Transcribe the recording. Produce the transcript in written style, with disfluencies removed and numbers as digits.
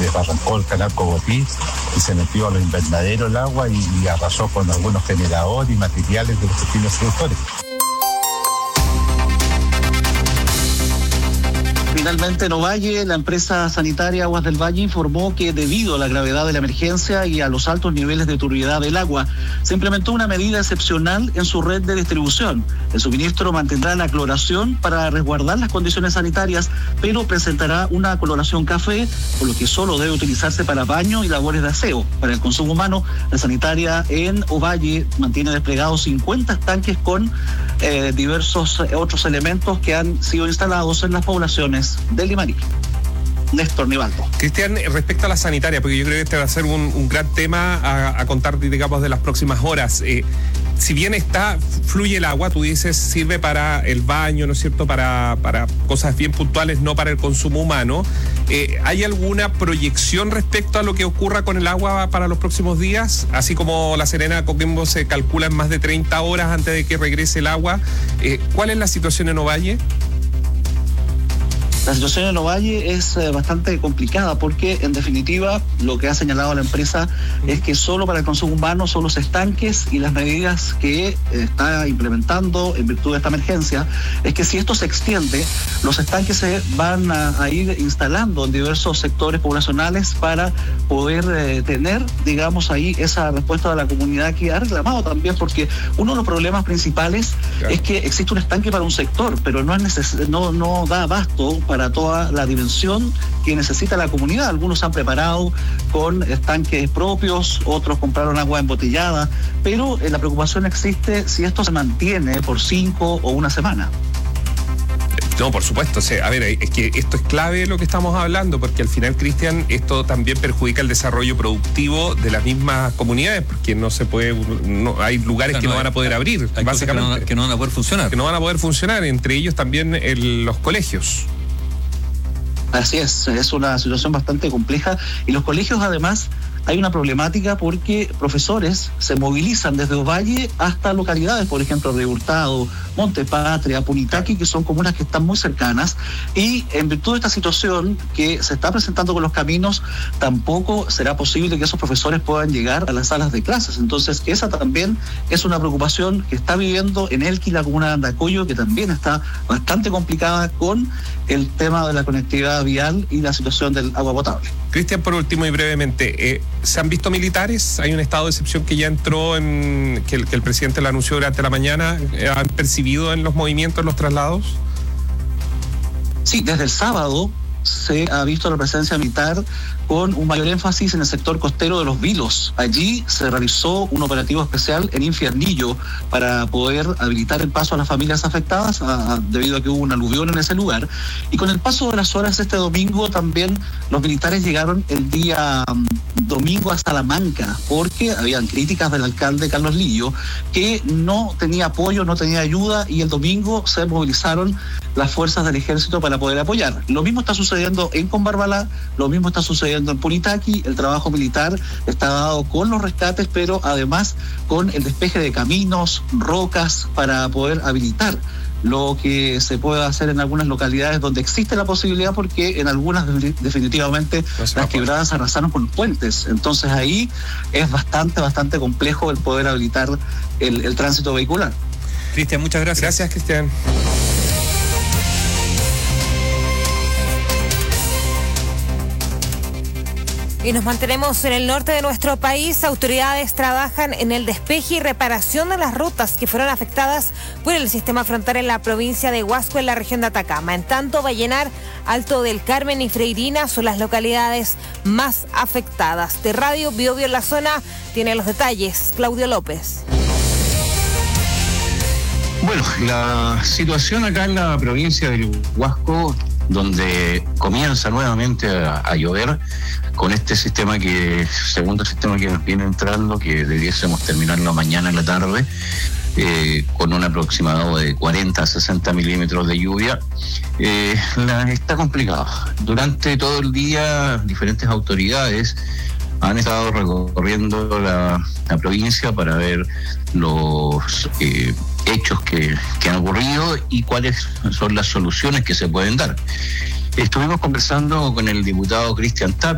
desbarrancó el canal Cogotí y se metió a los invernaderos el agua y arrasó con algunos generadores y materiales de los pequeños productores. Finalmente, en Ovalle, la empresa sanitaria Aguas del Valle informó que debido a la gravedad de la emergencia y a los altos niveles de turbiedad del agua, se implementó una medida excepcional en su red de distribución. El suministro mantendrá la cloración para resguardar las condiciones sanitarias, pero presentará una cloración café, por lo que solo debe utilizarse para baño y labores de aseo. Para el consumo humano, la sanitaria en Ovalle mantiene desplegados 50 estanques con diversos otros elementos que han sido instalados en las poblaciones del Limarí. Néstor Nivaldo. Cristian, respecto a la sanitaria, porque yo creo que este va a ser un gran tema a contar, digamos, de las próximas horas. Si bien fluye el agua, tú dices, sirve para el baño, ¿no es cierto?, para cosas bien puntuales, no para el consumo humano. ¿Hay alguna proyección respecto a lo que ocurra con el agua para los próximos días? Así como La Serena, Coquimbo se calcula en más de 30 horas antes de que regrese el agua. ¿Cuál es la situación en Ovalle? La situación en Ovalle es bastante complicada porque, en definitiva, lo que ha señalado la empresa es que solo para el consumo humano son los estanques, y las medidas que está implementando en virtud de esta emergencia es que si esto se extiende, los estanques se van a ir instalando en diversos sectores poblacionales para poder tener, digamos, ahí esa respuesta de la comunidad que ha reclamado también, porque uno de los problemas principales es que existe un estanque para un sector, pero no da abasto para toda la dimensión que necesita la comunidad. Algunos se han preparado con estanques propios, otros compraron agua embotellada, pero la preocupación existe si esto se mantiene por 5 o una semana. No, por supuesto. A ver, es que esto es clave lo que estamos hablando, porque al final, Cristian, esto también perjudica el desarrollo productivo de las mismas comunidades, porque hay lugares que no van a poder abrir, básicamente. Que no van a poder funcionar. Que no van a poder funcionar, entre ellos también los colegios. Así es una situación bastante compleja, y los colegios además hay una problemática porque profesores se movilizan desde Ovalle hasta localidades, por ejemplo, Río Hurtado, Montepatria, Punitaqui, que son comunas que están muy cercanas, y en virtud de esta situación que se está presentando con los caminos, tampoco será posible que esos profesores puedan llegar a las salas de clases. Entonces, esa también es una preocupación que está viviendo en Elqui la comuna de Andacollo, que también está bastante complicada con el tema de la conectividad vial y la situación del agua potable. Cristian, por último y brevemente, ¿se han visto militares? Hay un estado de excepción que ya entró, que el presidente lo anunció durante la mañana. ¿Han percibido en los movimientos, los traslados? Sí, desde el sábado se ha visto la presencia militar con un mayor énfasis en el sector costero de Los Vilos. Allí se realizó un operativo especial en Infiernillo para poder habilitar el paso a las familias afectadas debido a que hubo un aluvión en ese lugar. Y con el paso de las horas este domingo también los militares llegaron el día domingo a Salamanca, porque habían críticas del alcalde Carlos Lillo que no tenía apoyo, no tenía ayuda, y el domingo se movilizaron las fuerzas del ejército para poder apoyar. Lo mismo está sucediendo en Combarbalá, lo mismo está sucediendo en Punitaqui. El trabajo militar está dado con los rescates, pero además con el despeje de caminos, rocas, para poder habilitar lo que se puede hacer en algunas localidades donde existe la posibilidad, porque en algunas definitivamente las quebradas arrasaron con puentes. Entonces ahí es bastante complejo el poder habilitar el tránsito vehicular. Cristian, muchas gracias. Gracias, Cristian. Y nos mantenemos en el norte de nuestro país. Autoridades trabajan en el despeje y reparación de las rutas que fueron afectadas por el sistema frontal en la provincia de Huasco, en la región de Atacama. En tanto, Vallenar, Alto del Carmen y Freirina son las localidades más afectadas. De Radio Biobío en la zona tiene los detalles Claudio López. Bueno, la situación acá en la provincia del Huasco, donde comienza nuevamente a llover con este segundo sistema que nos viene entrando, que debiésemos terminarlo mañana en la tarde, con un aproximado de 40 a 60 milímetros de lluvia. Está complicado. Durante todo el día, diferentes autoridades han estado recorriendo la provincia para ver los hechos que han ocurrido y cuáles son las soluciones que se pueden dar. Estuvimos conversando con el diputado Cristian Tapia,